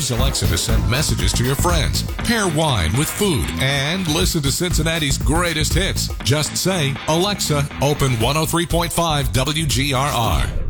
Use Alexa to send messages to your friends, pair wine with food, and listen to Cincinnati's greatest hits. Just say, Alexa, open 103.5 WGRR.